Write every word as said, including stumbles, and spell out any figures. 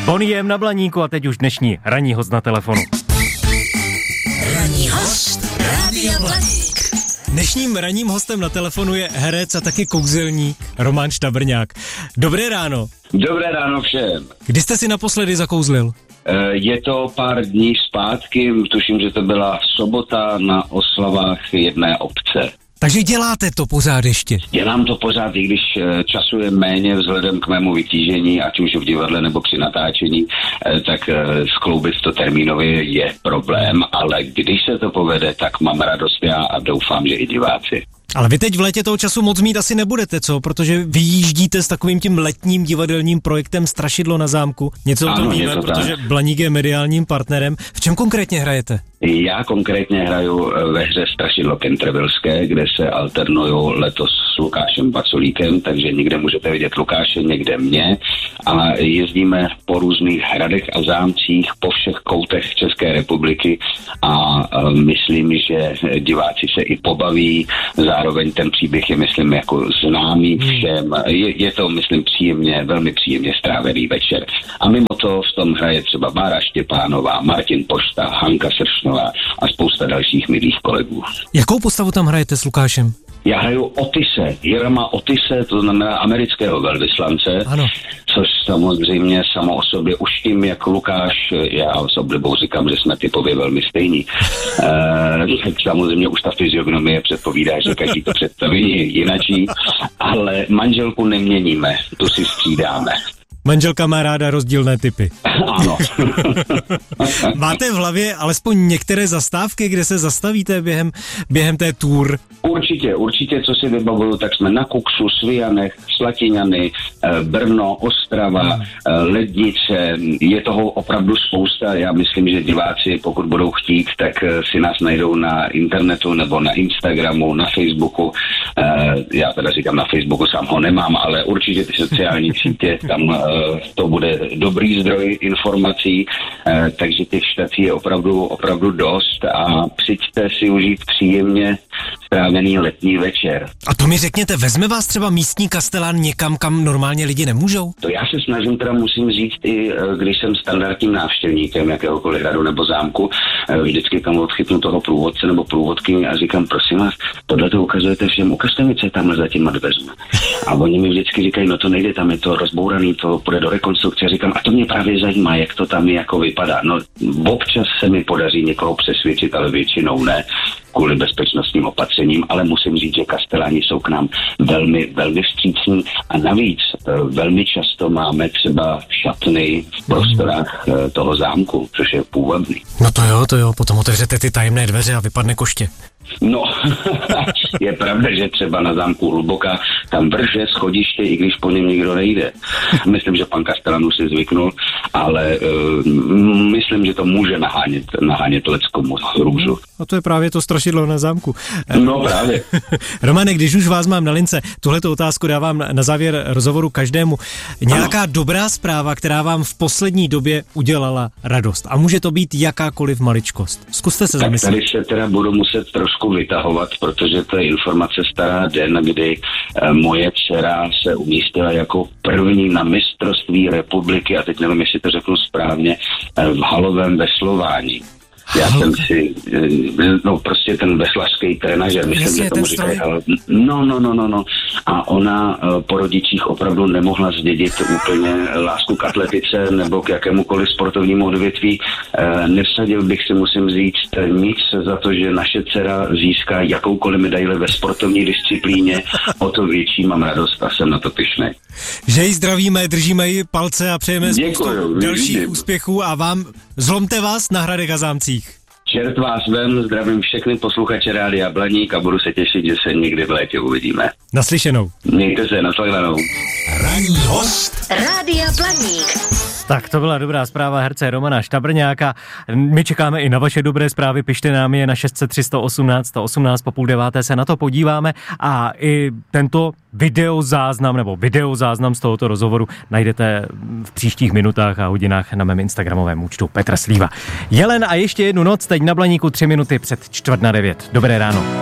Bonnie M na Blaníku a teď už dnešní ranní host na telefonu. Ranní host Rádia Blaník. Dnešním ranním hostem na telefonu je herec a taky kouzelník Roman Štabrňák. Dobré ráno. Dobré ráno všem. Kdy jste si naposledy zakouzlil? Je to pár dní zpátky, tuším, že to byla sobota na oslavách jedné obce. Takže děláte to pořád ještě? Dělám to pořád, i když času je méně vzhledem k mému vytížení, ať už v divadle nebo při natáčení, tak skloubit to termínově je problém, ale když se to povede, tak mám radost já a doufám, že i diváci. Ale vy teď v létě toho času moc mít asi nebudete, co? Protože vyjíždíte s takovým tím letním divadelním projektem Strašidlo na zámku. Něco o tom ano, víme, to protože tak. Blaník je mediálním partnerem. V čem konkrétně hrajete? Já konkrétně hraju ve hře Strašidlo Cantervilleské, kde se alternuju letos s Lukášem Paculíkem, takže někde můžete vidět Lukáše, někde mě a jezdíme po různých hradech a zámcích po všech koutech České republiky a myslím, že diváci se i pobaví, zároveň ten příběh je, myslím, jako známý všem. Je, je to, myslím, příjemně, velmi příjemně strávený večer. A mimo to v tom hraje třeba Bára Štěpánová, Martin Pošta, Hanka Sršnová a spousta dalších milých kolegů. Jakou postavu tam hrajete s Lukášem? Já hraju Otise, Jirama Otise, to znamená amerického velvyslance, ano. Což samozřejmě samo o sobě už tím, jak Lukáš, já s oblibou říkám, že jsme typově velmi stejní, e, tak samozřejmě už ta fyziognomie předpovídá, že každý to představí jinačí, ale manželku neměníme, tu si střídáme. Manželka má ráda rozdílné typy. Ano. Máte v hlavě alespoň některé zastávky, kde se zastavíte během, během té tour? Určitě, určitě, co si vybavuju, tak jsme na Kuksu, Svijanech, Slatiňany, Brno, Ostrava, Lednice, je toho opravdu spousta. Já myslím, že diváci, pokud budou chtít, tak si nás najdou na internetu nebo na Instagramu, na Facebooku. Já teda říkám na Facebooku, sám ho nemám, ale určitě ty sociální sítě, tam to bude dobrý zdroj informací, takže těch štací je opravdu, opravdu dost a přijďte si užít příjemně strávený letní večer. A to mi řekněte, vezme vás třeba místní kastelán někam, kam normálně lidi nemůžou? To já se snažím, teda musím říct, i když jsem standardním návštěvníkem jakéhokoliv hradu nebo zámku, vždycky tam odchytnu toho průvodce nebo průvodkyni a říkám, prosím vás, tohle to ukazujete všem, ukažte mi, co je tamhle za těma dveřma. A oni mi vždycky říkají, no to nejde, tam je to rozbouraný, to půjde do rekonstrukce. A říkám, a to mě právě zajímá, jak to tam jako vypadá. No občas se mi podaří někoho přesvědčit, ale většinou ne, kvůli bezpečnostním opatřením, ale musím říct, že kasteláni jsou k nám velmi, velmi vstřícní a navíc velmi často máme třeba šatny v prostorách toho zámku, což je půvabný. No to jo, to jo, potom otevřete ty tajemné dveře a vypadne koště. No, je pravda, že třeba na zámku Hluboká tam vrže schodiště, i když po něm nikdo nejde. Myslím, že pan Kastelán už si zvyknul, ale uh, myslím, že to může nahánět, nahánět leckomu hrůzu. A to je právě to strašidlo na zámku. No právě. Romane, když už vás mám na lince, tuhleto otázku dávám na závěr rozhovoru každému. Nějaká ano. dobrá zpráva, která vám v poslední době udělala radost. A může to být jakákoliv maličkost. Zkuste se tak zamyslet. Tady se teda budu muset trošku vytahovat, protože to je informace stará den, kdy e, moje dcera se umístila jako první na mistrovství republiky, a teď nevím, jestli to řeknu správně, e, v halovém veslování. Já jsem si, no prostě ten veslařský trenažer, myslím, Jasně, že tomu říkají, ale no, no, no, no, no. A ona po rodičích opravdu nemohla zdědit úplně lásku k atletice nebo k jakémukoliv sportovnímu odvětví. Nevsadil bych si, musím říct, nic za to, že naše dcera získá jakoukoliv medaili ve sportovní disciplíně, o to větší mám radost a jsem na to pyšnej. Že jí zdravíme, držíme jí palce a přejeme spoustu dalších děkuji. úspěchů a vám zlomte vás na hradech a zámcích. Čert vás vem, zdravím všechny posluchače Rádia Blaník a budu se těšit, že se někdy v létě uvidíme. Naslyšenou. Mějte se, nashledanou. Ranní host Rádia Blaník. Tak to byla dobrá zpráva herce Romana Štabrňáka. My čekáme i na vaše dobré zprávy, pište nám je na šest set tři sto osmnáct sto osmnáct, po půl deváté se na to podíváme a i tento videozáznam nebo videozáznam z tohoto rozhovoru najdete v příštích minutách a hodinách na mém instagramovém účtu Petr Slíva. Jelen a ještě jednu noc, teď na Blaníku tři minuty před čtvrt na devět. Dobré ráno.